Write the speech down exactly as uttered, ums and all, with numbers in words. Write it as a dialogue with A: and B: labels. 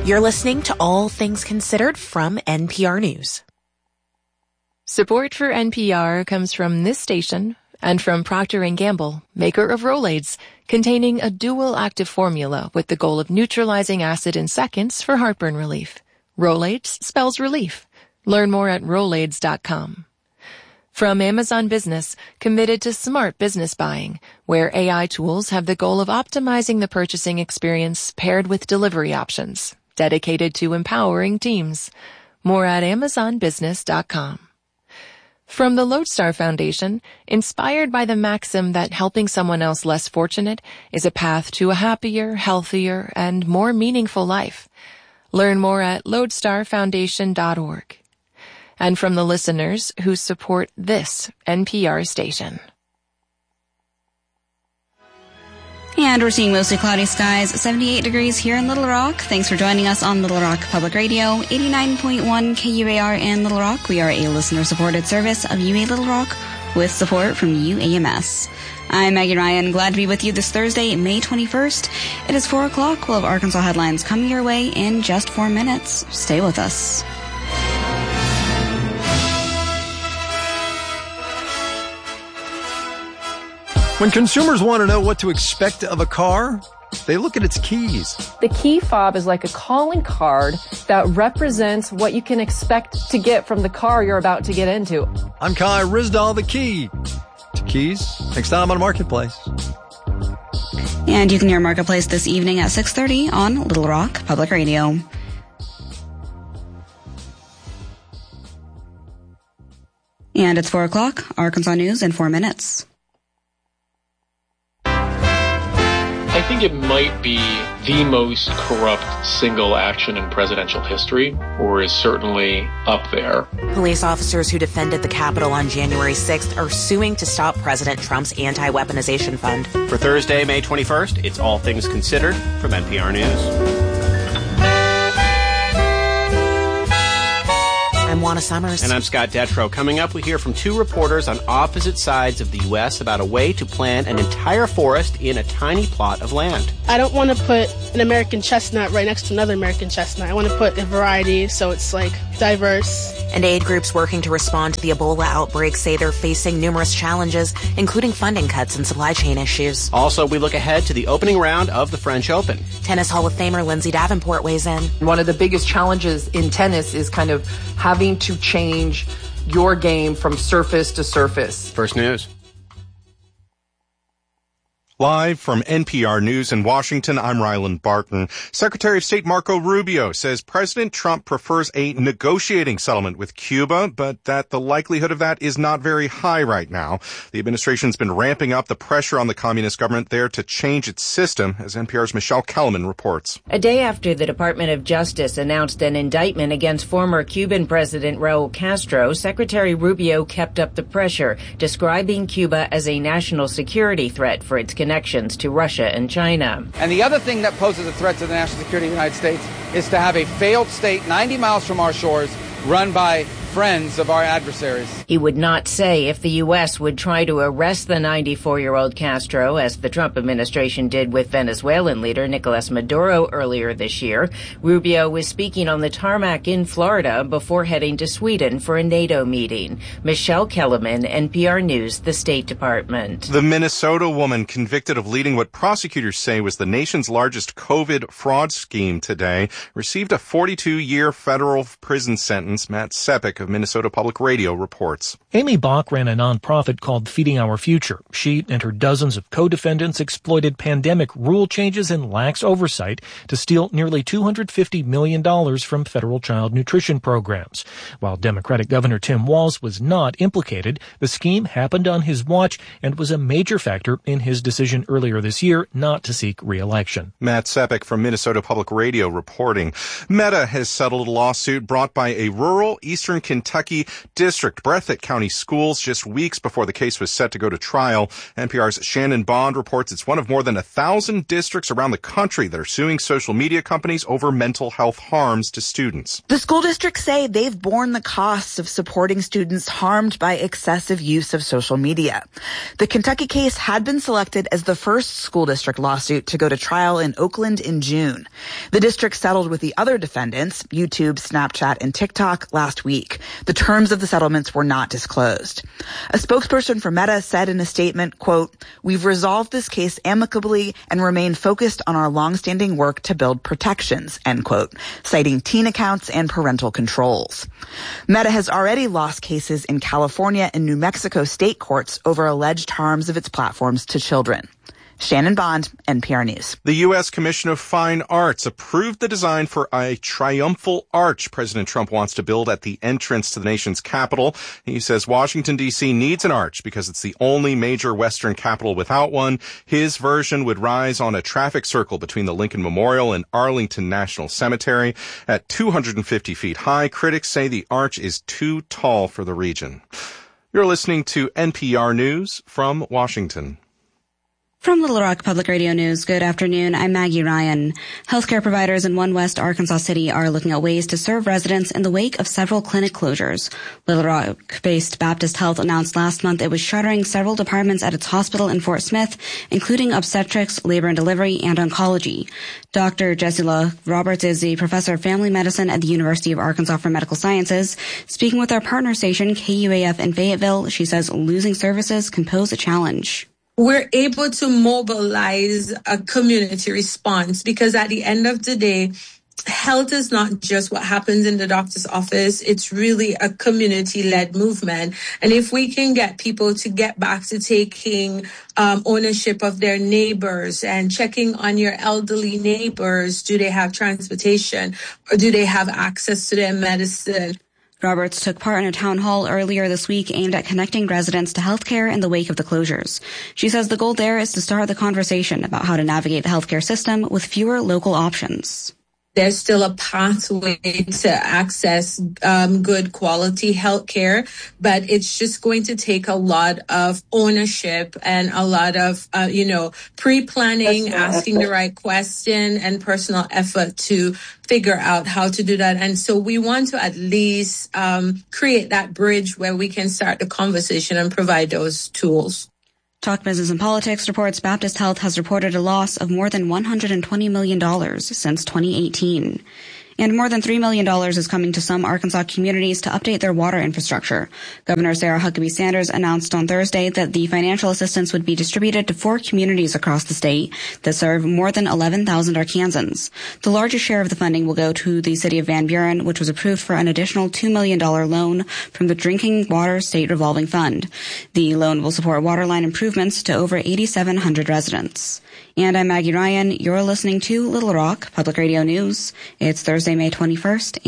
A: You're listening to All Things Considered from N P R News.
B: Support for N P R comes from this station and from Procter and Gamble, maker of Rolaids, containing a dual active formula with the goal of neutralizing acid in seconds for heartburn relief. Rolaids spells relief. Learn more at Rolaids dot com. From Amazon Business, committed to smart business buying, where A I tools have the goal of optimizing the purchasing experience paired with delivery options, dedicated to empowering teams. More at Amazon Business dot com. From the Lodestar Foundation, inspired by the maxim that helping someone else less fortunate is a path to a happier, healthier, and more meaningful life. Learn more at lodestar foundation dot org. And from the listeners who support this N P R station.
C: And we're seeing mostly cloudy skies, seventy-eight degrees here in Little Rock. Thanks for joining us on Little Rock Public Radio, eighty-nine point one K U A R in Little Rock. We are a listener-supported service of U A Little Rock with support from U A M S. I'm Maggie Ryan, glad to be with you this Thursday, May twenty-first. It is four o'clock. We'll have Arkansas headlines coming your way in just four minutes. Stay with us.
D: When consumers want to know what to expect of a car, they look at its keys.
E: The key fob is like a calling card that represents what you can expect to get from the car you're about to get into.
D: I'm Kai Rizdal, the key to keys. Next time on Marketplace.
C: And you can hear Marketplace this evening at six thirty on Little Rock Public Radio. And it's four o'clock. Arkansas News in four minutes.
F: I think it might be the most corrupt single action in presidential history, or is certainly up there.
A: Police officers who defended the Capitol on January sixth are suing to stop President Trump's anti-weaponization fund.
G: For Thursday, May twenty-first, it's All Things Considered from N P R News.
A: I'm Juana Summers.
G: And I'm Scott Detrow. Coming up, we hear from two reporters on opposite sides of the U S about a way to plant an entire forest in a tiny plot of land.
H: I don't want to put an American chestnut right next to another American chestnut. I want to put a variety so it's, like, diverse.
A: And aid groups working to respond to the Ebola outbreak say they're facing numerous challenges, including funding cuts and supply chain issues.
G: Also, we look ahead to the opening round of the French Open.
A: Tennis Hall of Famer Lindsay Davenport weighs in.
I: One of the biggest challenges in tennis is kind of having to change your game from surface to surface.
G: First News.
J: Live from N P R News in Washington, I'm Ryland Barton. Secretary of State Marco Rubio says President Trump prefers a negotiating settlement with Cuba, but that the likelihood of that is not very high right now. The administration's been ramping up the pressure on the communist government there to change its system, as N P R's Michelle Kellerman reports.
K: A day after the Department of Justice announced an indictment against former Cuban President Raul Castro, Secretary Rubio kept up the pressure, describing Cuba as a national security threat for its connections to Russia and China.
L: And the other thing that poses a threat to the national security of the United States is to have a failed state ninety miles from our shores run by friends of our adversaries.
K: He would not say if the U S would try to arrest the ninety-four-year-old Castro, as the Trump administration did with Venezuelan leader Nicolas Maduro earlier this year. Rubio was speaking on the tarmac in Florida before heading to Sweden for a NATO meeting. Michelle Kellerman, N P R News, the State Department.
J: The Minnesota woman convicted of leading what prosecutors say was the nation's largest COVID fraud scheme today received a forty-two-year federal prison sentence. Matt Sepik of Minnesota Public Radio reports.
M: Amy Bach ran a nonprofit called Feeding Our Future. She and her dozens of co-defendants exploited pandemic rule changes and lax oversight to steal nearly two hundred fifty million dollars from federal child nutrition programs. While Democratic Governor Tim Walz was not implicated, the scheme happened on his watch and was a major factor in his decision earlier this year not to seek re-election.
J: Matt Sepik from Minnesota Public Radio reporting. Meta has settled a lawsuit brought by a rural Eastern Canadian Kentucky District. Breathitt County Schools just weeks before the case was set to go to trial. N P R's Shannon Bond reports it's one of more than a thousand districts around the country that are suing social media companies over mental health harms to students.
N: The school districts say they've borne the costs of supporting students harmed by excessive use of social media. The Kentucky case had been selected as the first school district lawsuit to go to trial in Oakland in June. The district settled with the other defendants, YouTube, Snapchat, and TikTok, last week. The terms of the settlements were not disclosed. A spokesperson for Meta said in a statement, quote, "We've resolved this case amicably and remain focused on our longstanding work to build protections," end quote, citing teen accounts and parental controls. Meta has already lost cases in California and New Mexico state courts over alleged harms of its platforms to children. Shannon Bond, N P R News.
J: The U S Commission of Fine Arts approved the design for a triumphal arch President Trump wants to build at the entrance to the nation's capital. He says Washington, D C needs an arch because it's the only major Western capital without one. His version would rise on a traffic circle between the Lincoln Memorial and Arlington National Cemetery. At two hundred fifty feet high, critics say the arch is too tall for the region. You're listening to N P R News from Washington.
C: From Little Rock Public Radio News, good afternoon. I'm Maggie Ryan. Healthcare providers in One West Arkansas City are looking at ways to serve residents in the wake of several clinic closures. Little Rock-based Baptist Health announced last month it was shuttering several departments at its hospital in Fort Smith, including obstetrics, labor and delivery, and oncology. Doctor Jessila Roberts is a professor of family medicine at the University of Arkansas for Medical Sciences. Speaking with our partner station, K U A F in Fayetteville, she says losing services can pose a challenge.
O: We're able to mobilize a community response because at the end of the day, health is not just what happens in the doctor's office. It's really a community-led movement. And if we can get people to get back to taking um, ownership of their neighbors and checking on your elderly neighbors, do they have transportation or do they have access to their medicine?
C: Roberts took part in a town hall earlier this week aimed at connecting residents to healthcare in the wake of the closures. She says the goal there is to start the conversation about how to navigate the healthcare system with fewer local options.
O: There's still a pathway to access um, good quality health care, but it's just going to take a lot of ownership and a lot of, uh, you know, pre-planning, asking the right question and personal effort to figure out how to do that. And so we want to at least um, create that bridge where we can start the conversation and provide those tools.
C: Talk Business and Politics reports Baptist Health has reported a loss of more than one hundred twenty million dollars since twenty eighteen. And more than three million dollars is coming to some Arkansas communities to update their water infrastructure. Governor Sarah Huckabee Sanders announced on Thursday that the financial assistance would be distributed to four communities across the state that serve more than eleven thousand Arkansans. The largest share of the funding will go to the city of Van Buren, which was approved for an additional two million dollars loan from the Drinking Water State Revolving Fund. The loan will support waterline improvements to over eighty-seven hundred residents. And I'm Maggie Ryan. You're listening to Little Rock Public Radio News. It's Thursday, May twenty-first.